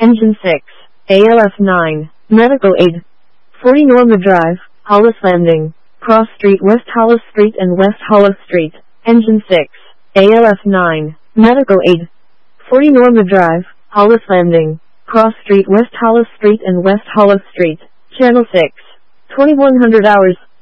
Engine 6, ALF 9, Medical Aid. 40 Norma Drive, Hollis Landing, Cross Street, West Hollis Street and West Hollis Street. Engine 6, ALF 9, Medical Aid. 40 Norma Drive, Hollis Landing, Cross Street, West Hollis Street and West Hollis Street. Channel 6, 2100 hours.